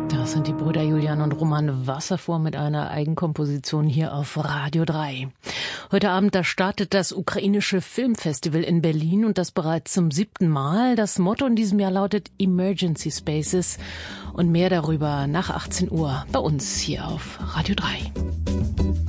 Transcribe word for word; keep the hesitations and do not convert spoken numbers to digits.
Das sind die Brüder Julian und Roman Wasserfuhr mit einer Eigenkomposition hier auf Radio drei. Heute Abend, da startet das ukrainische Filmfestival in Berlin und das bereits zum siebten Mal. Das Motto in diesem Jahr lautet Emergency Spaces und mehr darüber nach achtzehn Uhr bei uns hier auf Radio drei.